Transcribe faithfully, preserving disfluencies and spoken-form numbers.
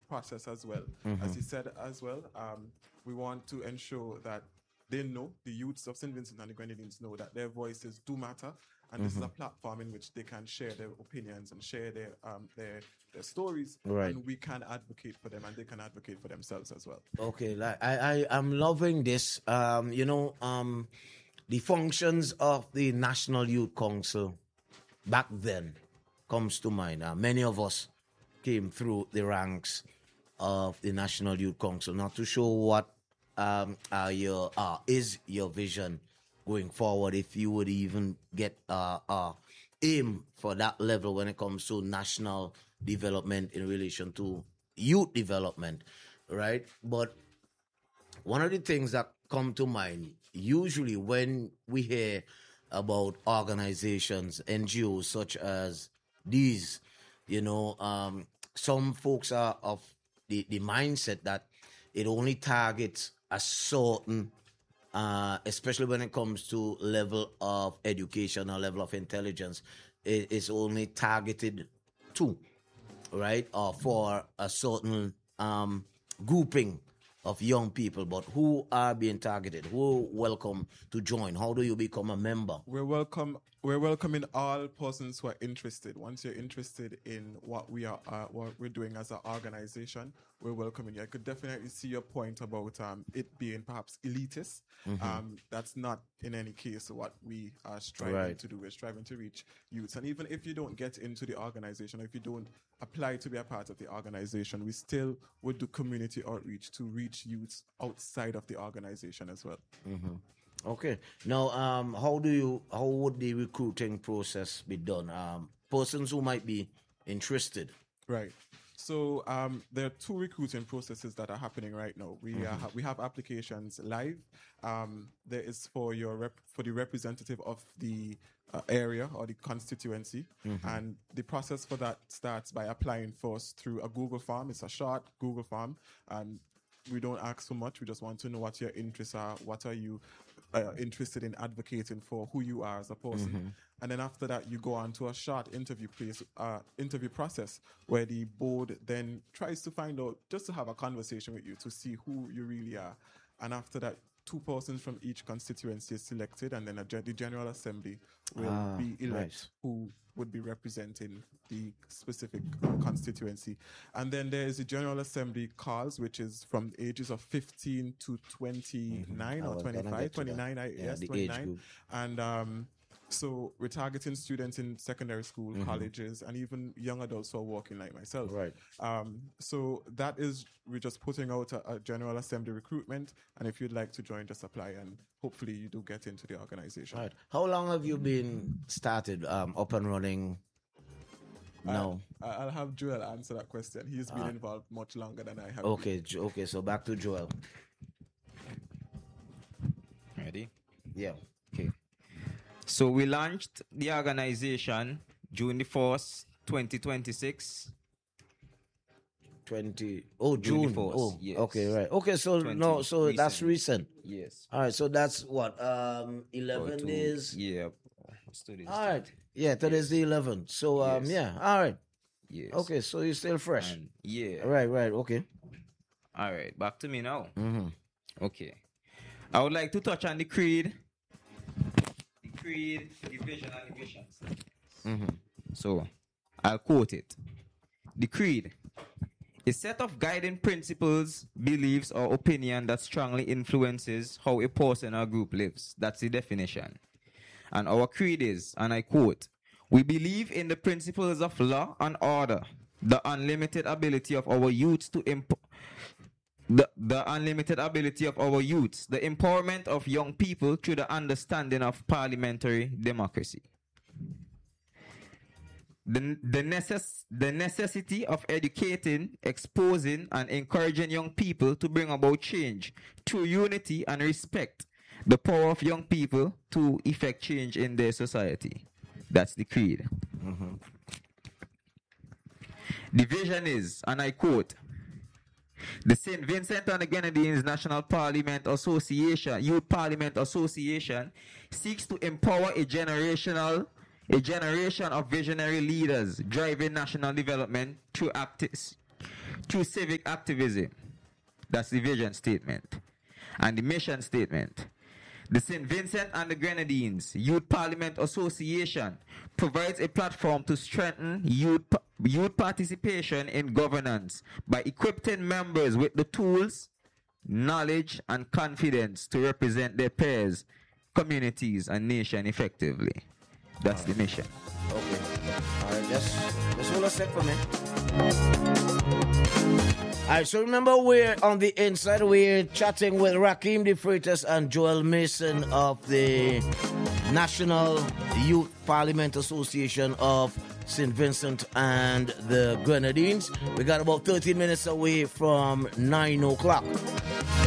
process as well. Mm-hmm. As he said as well, um, we want to ensure that they know, the youths of Saint Vincent and the Grenadines know that their voices do matter, and this Mm-hmm. is a platform in which they can share their opinions and share their um, their, their stories, Right. and we can advocate for them, and they can advocate for themselves as well. Okay, like I, I, I'm loving this. Um, you know, um, the functions of the National Youth Council back then comes to mind. Uh, many of us came through the ranks of the National Youth Council. Not to show what um uh, your uh is your vision going forward, if you would even get uh uh aim for that level when it comes to national development in relation to youth development, right? But one of the things that come to mind usually when we hear about organizations, N G Os such as these, you know, um, some folks are of the, the mindset that it only targets a certain, uh, especially when it comes to level of education or level of intelligence, it is only targeted to, right, or for a certain um, grouping of young people. But who are being targeted? Who welcome to join? How do you become a member? We're welcome. We're welcoming all persons who are interested. Once you're interested in what we are, uh, what we're doing as an organization, we're welcoming you. I could definitely see your point about um, it being perhaps elitist. Mm-hmm. Um, that's not in any case what we are striving Right. to do. We're striving to reach youths, and even if you don't get into the organization, or if you don't apply to be a part of the organization, we still would do community outreach to reach youths outside of the organization as well. Mm-hmm. Okay. Now, um, how do you? How would the recruiting process be done? Um, persons who might be interested. Right. So um, there are two recruiting processes that are happening right now. We uh, ha- we have applications live. Um, there is for your rep- for the representative of the uh, area or the constituency, and the process for that starts by applying first through a Google form. It's a short Google form, and we don't ask for much. We just want to know what your interests are. What are you uh, interested in advocating for? Who you are as a person. And then after that, you go on to a short interview place, uh, interview process where the board then tries to find out, just to have a conversation with you to see who you really are. And after that, two persons from each constituency is selected, and then a, gen- the General Assembly will Ah, be elect nice. who would be representing the specific uh, constituency. And then there is the General Assembly calls, which is from the ages of fifteen to twenty-nine I or was gonna twenty-five, get to that. twenty-nine, I, Yeah, yes, the age twenty-nine. group. And um, so we're targeting students in secondary school, colleges, and even young adults who are working like myself. Right. Um, so that is, we're just putting out a, a General Assembly recruitment, and if you'd like to join, just apply, and hopefully you do get into the organization. Right. How long have you been started, um, up and running? No. I, I'll have Joel answer that question. He's been involved much longer than I have. Okay. Jo- Okay. So back to Joel. Ready? Yeah. Okay. So we launched the organization June the first, twenty twenty-six. Twenty. Oh, June the June. fourth, Oh, yes. okay. Right. Okay. So twenty, no. So that's recent. recent. Yes. All right. So that's what um Go eleven to- days. Yeah. What's today's All date? right. Yeah. Today's the eleventh. So um Yes. yeah. All right. Yes. Okay. So you're still fresh. And yeah. Right. Right. Okay. All right. Back to me now. Mm-hmm. Okay. I would like to touch on the creed. The creed, the vision, and the visions. Mm-hmm. So, I'll quote it. The creed, a set of guiding principles, beliefs, or opinion that strongly influences how a person or group lives. That's the definition. And our creed is, and I quote, we believe in the principles of law and order, the unlimited ability of our youth to imp- the, the unlimited ability of our youths, the empowerment of young people through the understanding of parliamentary democracy. The, the, necess- the necessity of educating, exposing, and encouraging young people to bring about change through unity and respect. The power of young people to effect change in their society. That's the creed. Mm-hmm. The vision is, and I quote, the Saint Vincent and the Grenadines National Parliament Association, Youth Parliament Association, seeks to empower a generational, a generation of visionary leaders driving national development through acti- through civic activism. That's the vision statement. And the mission statement. The Saint Vincent and the Grenadines Youth Parliament Association provides a platform to strengthen youth, youth participation in governance by equipping members with the tools, knowledge, and confidence to represent their peers, communities, and nation effectively. That's the mission. Okay. All right, just, just hold a sec for me. All right, so remember we're on the inside. We're chatting with Rakeem De Freitas and Joel Mason of the National Youth Parliament Association of Saint Vincent and the Grenadines. We got about thirteen minutes away from nine o'clock.